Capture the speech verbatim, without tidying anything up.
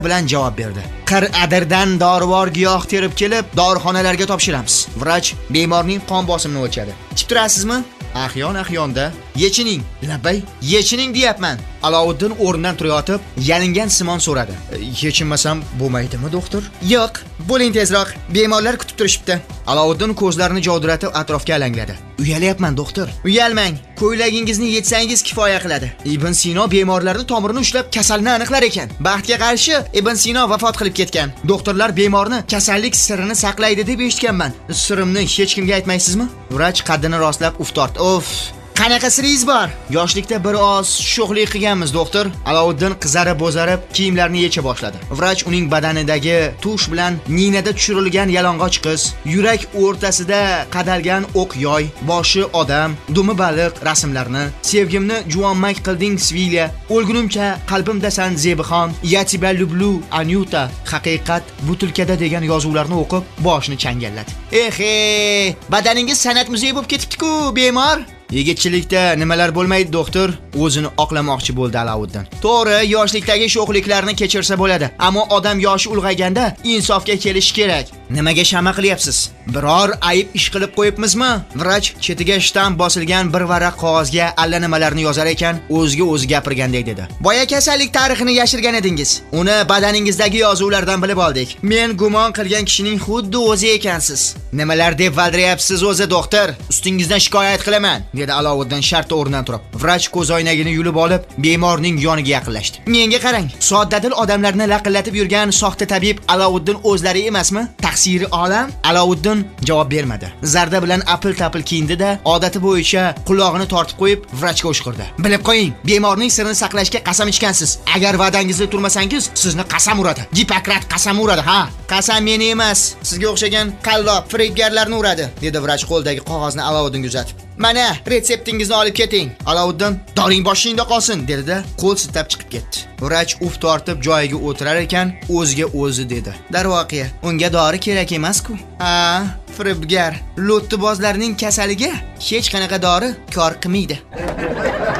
bilan javob berdi. Qir adirdan dorivor giyoh terib kelib, dorixonalarga topshiramiz. Vrach bemorning qon bosimini o'lchadi. Ichib turasizmi? Ahyon ahyonda. Yechining. Labay. Yechining deyapman. Alovuddin o'rnidan turayotib, yalingan simon so'radi. Yechinmasam bo'lmaydimi, doktor? Yo'q, bo'ling tezroq. Bemorlar kutib turishibdi. Alovuddin ko'zlarini jovdiratib atrofga alangladi. Uyalyapman, doktor. Uyalmang. Ko'ylagingizni yetsangiz kifoya qiladi. Ibn Sino bemorlarning tomirini ushlab kasalni aniqlar ekan. Baxtga qarshi Ibn Sino vafot qilib ketgan. Doktorlar bemorni kasallik sirini saqlaydi deb eshitganman. Sirimni hech kimga aytmaysizmi? Vrach qaddini rostlab uf tortdi. Of. Qanaqa siringiz bor? Yoshlikda bir oz sho'xlik qilganmiz, doktor. Alovuddin qizarib bo'zarib kiyimlarini yecha boshladi. Vrach uning badanidagi tush bilan ninada tushirilgan yalang'och qiz, yurak o'rtasida qadalgan o'q yoy, boshi odam, dumi baliq rasmlarini, sevgimni juvonmak qilding Svilya, o'lgunimcha qalbimdasan Zebixon, Yatiba Lublu Anyuta, haqiqat butilkada degan yozuvlarni o'qib boshini changalladi. Ehe, badaningiz san'at muzeyi bo'lib ketibdi-ku, bemor. Yigitchilikda nimalar bo'lmaydi, doktor? O'zini oqlamoqchi bo'ldi Alovuddin. To'g'ri, yoshlikdagi sho'xliklarni kechirsa bo'ladi, ammo odam yoshi ulg'ayganda insofga kelish kerak. Nimaga shama qilyapsiz? Biror ayib ish qilib qo'yibmizmi? Vrach chetiga shtamp bosilgan bir varaq qog'ozga allanimalarni yozar ekan, o'ziga o'zi gapirgandek dedi. Boya kasallik tarixini yashirgan edingiz. Uni badaningizdagi yozuvlardan bilib oldik. Men gumon qilgan kishining xuddi o'zi ekansiz. Nimalar deb valdirayapsiz o'zi, doktor? Ustingizdan shikoyat qilaman, dedi Alovuddin shartta o'rnidan turib. Vrach ko'z oynagini yulib olib, bemorning yoniga yaqinlashdi. Menga qarang, soddadil odamlarni laqillatib yurgan soxta tabib Alovuddin o'zlari emasmi? Taqsiri olam? Alovuddin javob bermadi. Zarda bilan apil-tapil kiyindi-da, odati bo'yicha qulog'ini tortib qo'yib, vrachga o'shqirdi. Bilib qo'ying, bemorning sirini saqlashga qasam ichgansiz. Agar va'dangizda turmasangiz, sizni qasam uradi. Gipokrat qasam uradi, ha? Qasam meni emas, sizga o'xshagan qallob, firibgarlarni uradi, dedi vrach qo'ldagi qog'ozni Alovuddinga uzatib. Mana, retseptingizni olib keting. Alovuddin, doring boshingda qolsin, dedi-da, qo'l siltab chiqib ketdi. Vrach uf tortib joyiga o'tirar ekan, o'ziga o'zi dedi. Darvoqe, unga dori kerak emas-ku. Ha, firibgar, lo'ttibozlarning kasaliga hech qanaqa dori kor qilmaydi.